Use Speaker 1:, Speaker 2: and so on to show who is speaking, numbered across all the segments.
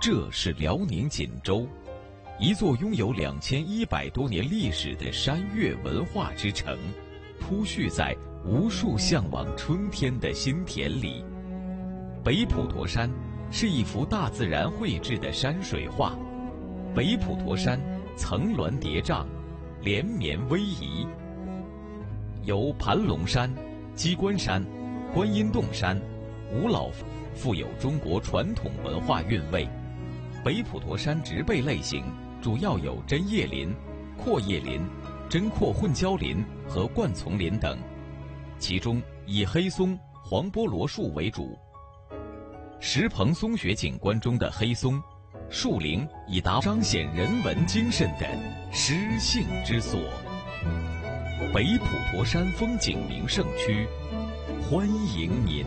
Speaker 1: 这是辽宁锦州，一座拥有2100多年历史的山岳文化之城，铺叙在无数向往春天的心田里。北普陀山是一幅大自然绘制的山水画，北普陀山层峦叠嶂，连绵逶迤，由盘龙山、鸡冠山、观音洞山、五老富有中国传统文化韵味。北普陀山植被类型主要有针叶林、阔叶林、针阔混交林和灌丛林等，其中以黑松、黄菠萝树为主。石棚松学景观中的黑松树龄已达彰显人文精神的诗性之所。北普陀山风景名胜区，欢迎您。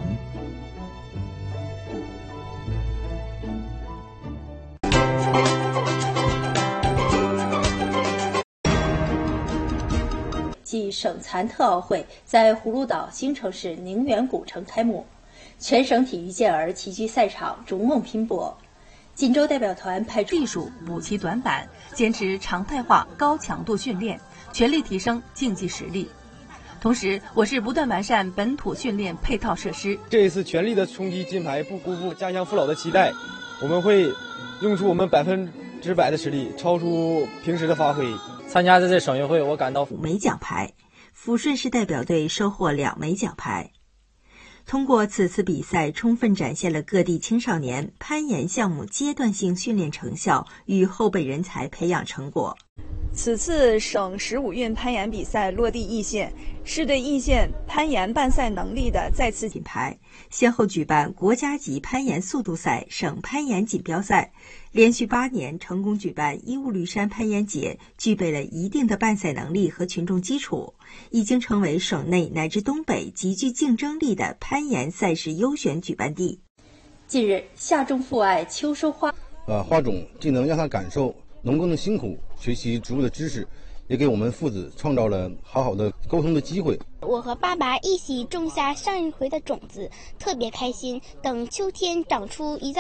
Speaker 2: 暨省残特奥会在葫芦岛新城市宁远古城开幕，全省体育健儿齐聚赛场，逐梦拼搏。锦州代表团派出
Speaker 3: 技术补齐短板，坚持常态化高强度训练，全力提升竞技实力。同时，我市不断完善本土训练配套设施。
Speaker 4: 这一次全力的冲击金牌，不辜负家乡父老的期待。我们会用出我们100%的实力，超出平时的发挥。
Speaker 5: 参加这次省运会，我感到
Speaker 6: 5枚奖牌，抚顺市代表队收获2枚奖牌。通过此次比赛，充分展现了各地青少年攀岩项目阶段性训练成效与后备人才培养成果。
Speaker 7: 此次省15运攀岩比赛落地易县，是对易县攀岩办赛能力的再次
Speaker 6: 品牌，先后举办国家级攀岩速度赛、省攀岩锦标赛，连续8年成功举办义乌绿山攀岩节，具备了一定的办赛能力和群众基础，已经成为省内乃至东北极具竞争力的攀岩赛事优选举办地。
Speaker 2: 近日，夏种父爱，秋收花。
Speaker 8: 花种既能让他感受农耕的辛苦，学习植物的知识，也给我们父子创造了好的沟通的机会。
Speaker 9: 我和爸爸一起种下上一回的种子，特别开心。等秋天长出一